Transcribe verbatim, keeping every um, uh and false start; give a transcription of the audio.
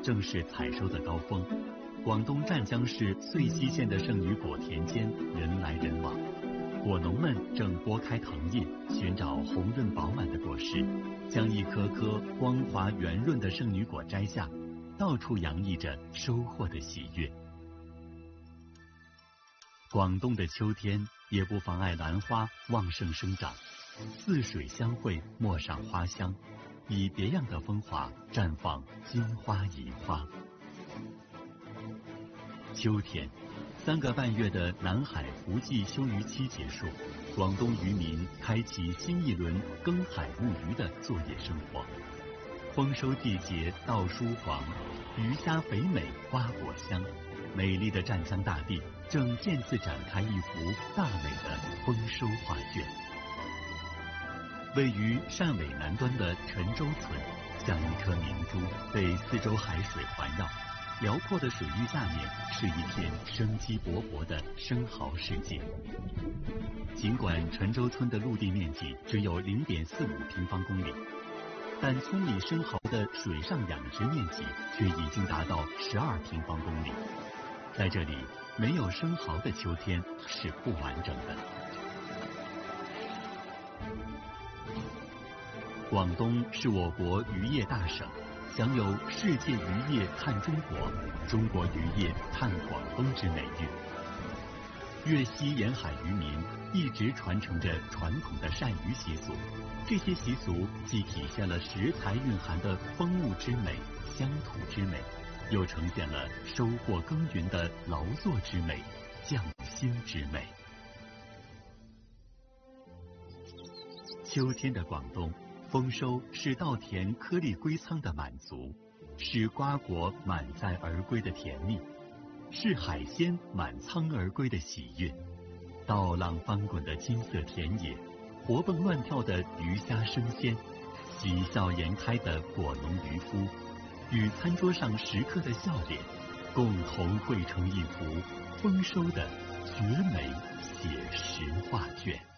正是采收的高峰。广东湛江市穗溪县的圣女果田间人来人往，果农们正剥开藤叶，寻找红润饱满的果实，将一颗颗光滑圆润的圣女果摘下，到处洋溢着收获的喜悦。广东的秋天也不妨碍兰花旺盛生长，四水相会，陌上花香，以别样的风华绽放金花银花。秋天，三个半月的南海伏季休渔期结束，广东渔民开启新一轮耕海牧渔的作业生活。丰收季节稻疏黄，鱼虾肥美，花果香，美丽的湛江大地正渐次展开一幅大美的丰收画卷。位于汕尾南端的陈州村，像一颗明珠，被四周海水环绕。辽阔的水域下面是一片生机勃勃的生蚝世界。尽管陈州村的陆地面积只有 零点四五平方公里，但村里生蚝的水上养殖面积却已经达到十二平方公里。在这里，没有生蚝的秋天是不完整的。广东是我国渔业大省，享有世界渔业看中国、中国渔业看广东之美誉。粤西沿海渔民一直传承着传统的晒鱼习俗，这些习俗既体现了食材蕴含的风物之美、乡土之美，又呈现了收获耕耘的劳作之美、匠心之美。秋天的广东，丰收是稻田颗粒归仓的满足，是瓜果满载而归的甜蜜，是海鲜满仓而归的喜悦。稻浪翻滚的金色田野，活蹦乱跳的鱼虾生鲜，喜笑颜开的果农渔夫，与餐桌上食客的笑脸，共同绘成一幅丰收的绝美写实画卷。